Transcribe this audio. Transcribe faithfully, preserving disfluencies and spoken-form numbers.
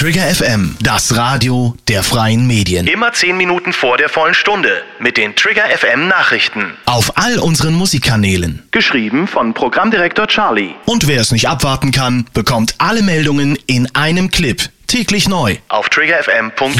Trigger F M, das Radio der freien Medien. Immer zehn Minuten vor der vollen Stunde mit den Trigger F M Nachrichten. Auf all unseren Musikkanälen. Geschrieben von Programmdirektor Charlie. Und wer es nicht abwarten kann, bekommt alle Meldungen in einem Clip. Täglich neu. Auf trigger f m punkt com.